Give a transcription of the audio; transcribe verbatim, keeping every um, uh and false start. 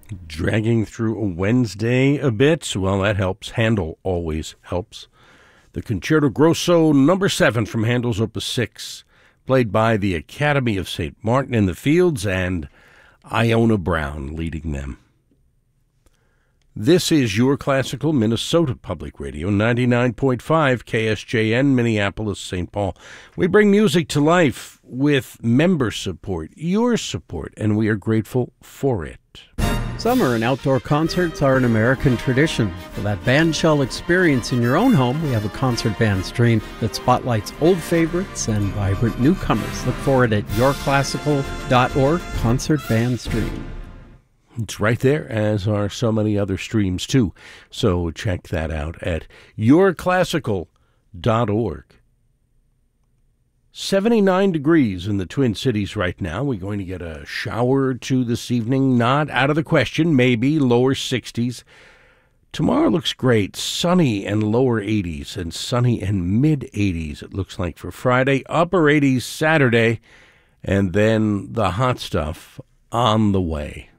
Dragging through a Wednesday a bit, well, that helps. Handel always helps. The Concerto Grosso number seven from Handel's Opus six, played by the Academy of Saint Martin in the Fields and Iona Brown leading them. This is your classical Minnesota Public Radio, ninety-nine point five K S J N, Minneapolis, Saint Paul. We bring music to life with member support, your support, and we are grateful for it. Summer and outdoor concerts are an American tradition. For that bandshell experience in your own home, we have a concert band stream that spotlights old favorites and vibrant newcomers. Look for it at your classical dot org, Concert Band Stream. It's right there, as are so many other streams, too. So check that out at your classical dot org. seventy-nine degrees in the Twin Cities right now. We're going to get a shower or two this evening. Not out of the question. Maybe lower sixties. Tomorrow looks great. Sunny and lower eighties and sunny and mid eighties, it looks like, for Friday. Upper eighties Saturday. And then the hot stuff on the way.